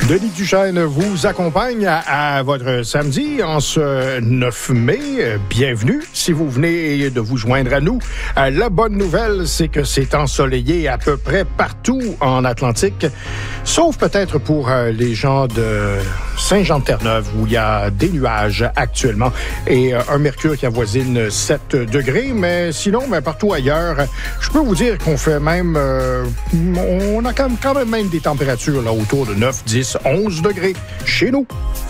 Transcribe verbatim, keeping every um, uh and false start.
Denis Duchesne vous accompagne à, à votre samedi en ce neuf mai. Bienvenue si vous venez de vous joindre à nous. La bonne nouvelle, c'est que c'est ensoleillé à peu près partout en Atlantique, sauf peut-être pour les gens de Saint-Jean-de-Terre-Neuve où il y a des nuages actuellement et un mercure qui avoisine sept degrés. Mais sinon, ben, partout ailleurs, je peux vous dire qu'on fait même... Euh, on a quand même, quand même, même des températures là, autour de neuf, dix, onze degrés chez nous.